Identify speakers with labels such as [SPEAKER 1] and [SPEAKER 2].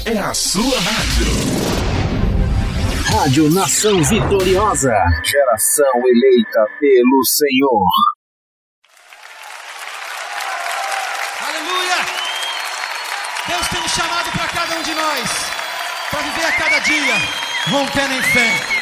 [SPEAKER 1] é a sua rádio.
[SPEAKER 2] Rádio Nação Vitoriosa. Geração eleita pelo Senhor.
[SPEAKER 3] Aleluia! Deus tem um chamado para cada um de nós, para viver a cada dia rompendo em fé.